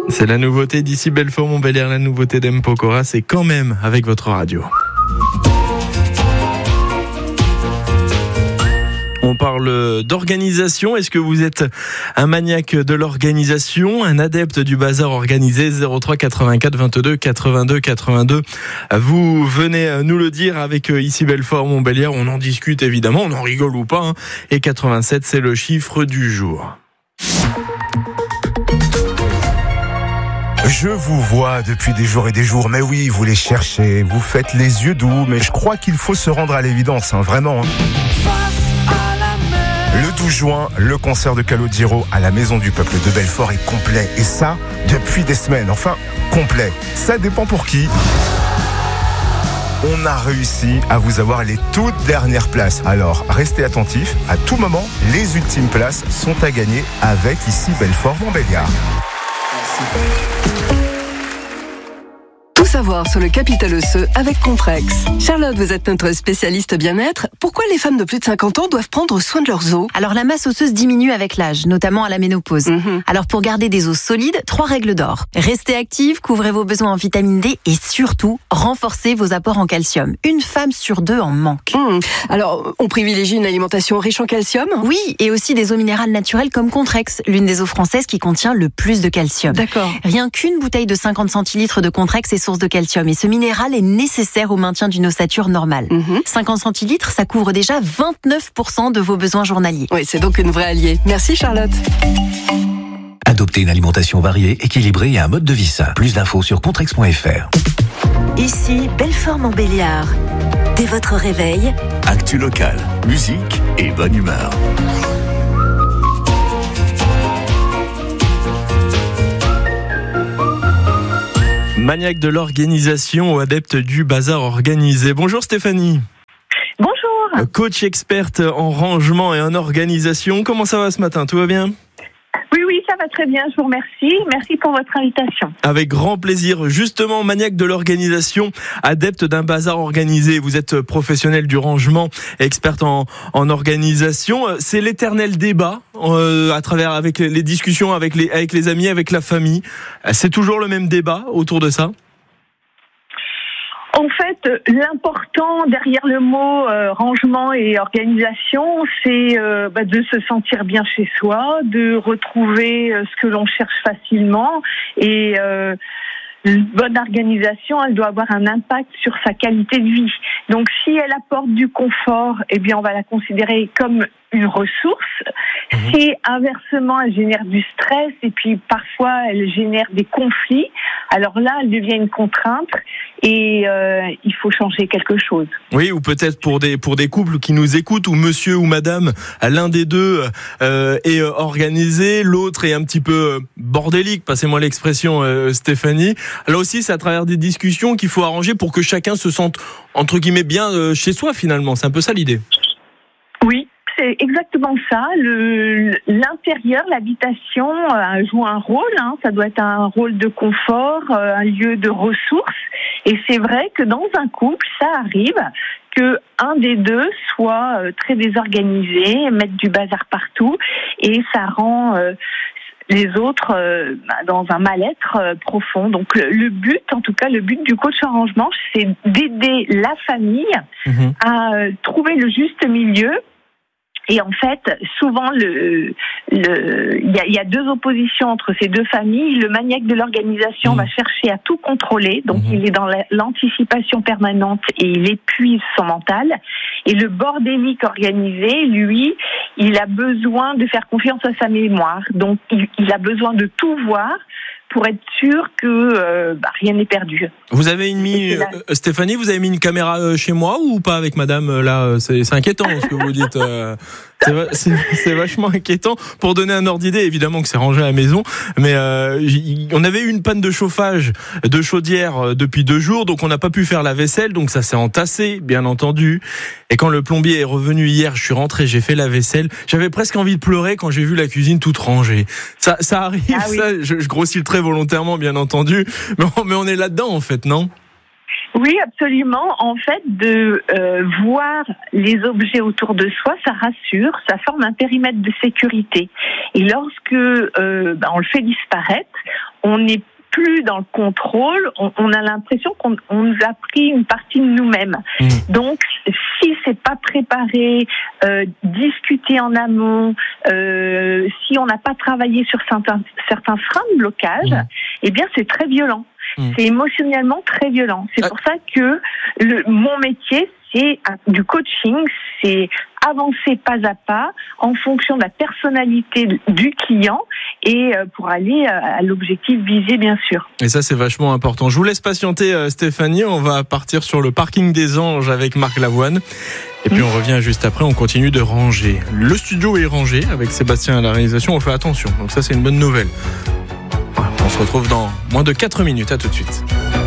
C'est la nouveauté d'ici Belfort-Montbéliard, la nouveauté d'Mpokora, c'est quand même avec votre radio. On parle d'organisation. Est-ce que vous êtes un maniaque de l'organisation, un adepte du bazar organisé? 03 84 22 82 82. Vous venez nous le dire avec ici Belfort-Montbéliard. On en discute évidemment, on en rigole ou pas. Et 87, c'est le chiffre du jour. Je vous vois depuis des jours et des jours, mais oui, vous les cherchez, vous faites les yeux doux, mais je crois qu'il faut se rendre à l'évidence, vraiment. Le 12 juin, le concert de Calogero à la Maison du Peuple de Belfort est complet, et ça, depuis des semaines, enfin, complet. Ça dépend pour qui. On a réussi à vous avoir les toutes dernières places. Alors, restez attentifs, à tout moment, les ultimes places sont à gagner avec ici Belfort-Montbéliard. Tout savoir sur le capital osseux avec Comprex. Charlotte, vous êtes notre spécialiste bien-être. Pourquoi les femmes de plus de 50 ans doivent prendre soin de leurs os? Alors la masse osseuse diminue avec l'âge, notamment à la ménopause. Alors pour garder des os solides, 3 règles d'or. Restez active, couvrez vos besoins en vitamine D et surtout, renforcez vos apports en calcium. Une femme sur 2 en manque. Alors, on privilégie une alimentation riche en calcium? Oui, et aussi des eaux minérales naturelles comme Contrex, l'une des eaux françaises qui contient le plus de calcium. D'accord. Rien qu'une bouteille de 50 centilitres de Contrex est source de calcium et ce minéral est nécessaire au maintien d'une ossature normale. 50 centilitres, ça couvre déjà 29% de vos besoins journaliers. Oui, c'est donc une vraie alliée. Merci Charlotte. Adoptez une alimentation variée, équilibrée et un mode de vie sain. Plus d'infos sur contrex.fr. Ici, Belfort-Montbéliard. Dès votre réveil, Actu locale, musique et bonne humeur. Maniaque de l'organisation ou adepte du bazar organisé. Bonjour Stéphanie. Bonjour. Coach experte en rangement et en organisation. Comment ça va ce matin? Tout va bien? Oui, ça va très bien, je vous remercie. Merci pour votre invitation. Avec grand plaisir. Justement, maniaque de l'organisation, adepte d'un bazar organisé. Vous êtes professionnel du rangement, experte en organisation. C'est l'éternel débat avec les discussions avec les amis, avec la famille. C'est toujours le même débat autour de ça? En fait, l'important derrière le mot rangement et organisation, c'est de se sentir bien chez soi, de retrouver ce que l'on cherche facilement. Et une bonne organisation, elle doit avoir un impact sur sa qualité de vie. Donc, si elle apporte du confort, eh bien, on va la considérer comme une ressource. Si inversement elle génère du stress et puis parfois elle génère des conflits, alors là elle devient une contrainte et il faut changer quelque chose. Oui, ou peut-être pour des couples qui nous écoutent, où monsieur ou madame, l'un des deux est organisé, l'autre est un petit peu bordélique, passez-moi l'expression Stéphanie. Là aussi c'est à travers des discussions qu'il faut arranger pour que chacun se sente entre guillemets bien chez soi finalement, c'est un peu ça l'idée. Oui. C'est exactement ça. L'intérieur, l'habitation joue un rôle. Ça doit être un rôle de confort, un lieu de ressources. Et c'est vrai que dans un couple, ça arrive que un des deux soit très désorganisé, mette du bazar partout, et ça rend les autres dans un mal-être profond. Donc le but, en tout cas, le but du coach en rangement, c'est d'aider la famille à trouver le juste milieu. Et en fait, souvent, il y a deux oppositions entre ces deux familles. Le maniaque de l'organisation va chercher à tout contrôler, donc il est dans l'anticipation permanente et il épuise son mental. Et le bordélique organisé, lui, il a besoin de faire confiance à sa mémoire. Donc, il a besoin de tout voir pour être sûr que rien n'est perdu. Vous avez Stéphanie, vous avez mis une caméra chez moi ou pas avec madame là? C'est inquiétant ce que vous dites. C'est vachement inquiétant. Pour donner un ordre d'idée, évidemment que c'est rangé à la maison, mais on avait eu une panne de chauffage de chaudière depuis 2 jours, donc on n'a pas pu faire la vaisselle, donc ça s'est entassé, bien entendu. Et quand le plombier est revenu hier, je suis rentré, j'ai fait la vaisselle. J'avais presque envie de pleurer quand j'ai vu la cuisine toute rangée. Ça arrive, oui. Ça, je grossis le trait volontairement, bien entendu, mais on est là-dedans en fait, non? Oui, absolument. En fait, de voir les objets autour de soi, ça rassure, ça forme un périmètre de sécurité. Et lorsque on le fait disparaître, on n'est plus dans le contrôle, on a l'impression qu'on nous a pris une partie de nous-mêmes. Donc, si c'est pas préparé, discuté en amont, si on n'a pas travaillé sur certains freins de blocage, eh bien, c'est très violent. C'est émotionnellement très violent. C'est pour ça que mon métier, c'est du coaching, c'est avancer pas à pas en fonction de la personnalité du client et pour aller à l'objectif visé, bien sûr. Et ça, c'est vachement important. Je vous laisse patienter, Stéphanie. On va partir sur le parking des Anges avec Marc Lavoine. Et puis on revient juste après, on continue de ranger. Le studio est rangé avec Sébastien à la réalisation, on fait attention. Donc ça, c'est une bonne nouvelle. On se retrouve dans moins de 4 minutes. À tout de suite.